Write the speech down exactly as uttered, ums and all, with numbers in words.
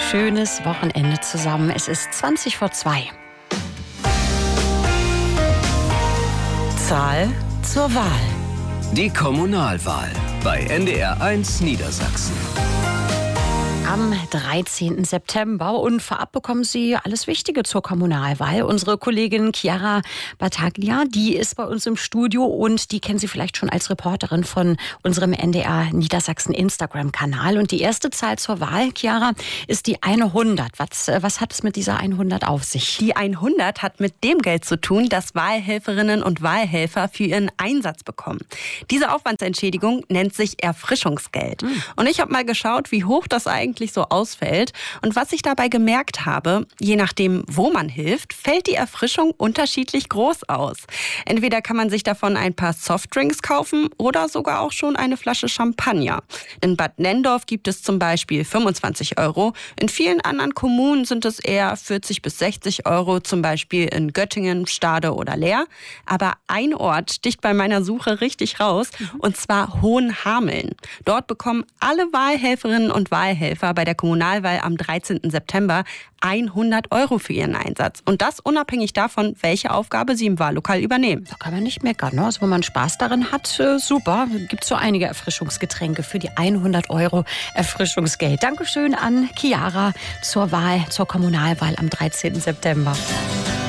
schönes Wochenende zusammen. Es ist zwanzig vor zwei. Zahl zur Wahl. Die Kommunalwahl bei N D R eins Niedersachsen. Am dreizehnten September und vorab bekommen Sie alles Wichtige zur Kommunalwahl. Unsere Kollegin Chiara Battaglia, die ist bei uns im Studio und die kennen Sie vielleicht schon als Reporterin von unserem N D R Niedersachsen Instagram-Kanal. Und die erste Zahl zur Wahl, Chiara, ist die hundert. Was, was hat es mit dieser hundert auf sich? Die hundert hat mit dem Geld zu tun, das Wahlhelferinnen und Wahlhelfer für ihren Einsatz bekommen. Diese Aufwandsentschädigung nennt sich Erfrischungsgeld. Mhm. Und ich habe mal geschaut, wie hoch das eigentlich so ausfällt. Und was ich dabei gemerkt habe, je nachdem, wo man hilft, fällt die Erfrischung unterschiedlich groß aus. Entweder kann man sich davon ein paar Softdrinks kaufen oder sogar auch schon eine Flasche Champagner. In Bad Nenndorf gibt es zum Beispiel fünfundzwanzig Euro. In vielen anderen Kommunen sind es eher vierzig bis sechzig Euro, zum Beispiel in Göttingen, Stade oder Leer. Aber ein Ort sticht bei meiner Suche richtig raus, und zwar Hohenhameln. Dort bekommen alle Wahlhelferinnen und Wahlhelfer bei der Kommunalwahl am dreizehnten September hundert Euro für ihren Einsatz. Und das unabhängig davon, welche Aufgabe sie im Wahllokal übernehmen. Da kann man nicht meckern, ne? Also wenn man Spaß darin hat, äh, super. Gibt so einige Erfrischungsgetränke für die hundert Euro Erfrischungsgeld. Dankeschön an Chiara zur Wahl, zur Kommunalwahl am dreizehnten September.